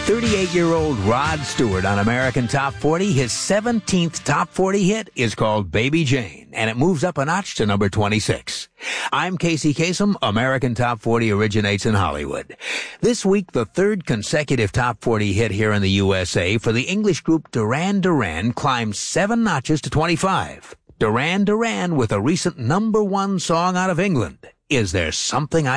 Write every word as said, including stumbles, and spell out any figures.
thirty-eight-year-old Rod Stewart on American Top forty. His seventeenth Top forty hit is called Baby Jane, and it moves up a notch to number twenty-six. I'm Casey Kasem. American Top forty originates in Hollywood. This week, the third consecutive Top forty hit here in the U S A for the English group Duran Duran climbed seven notches to twenty-five. Duran Duran with a recent number one song out of England, Is There Something I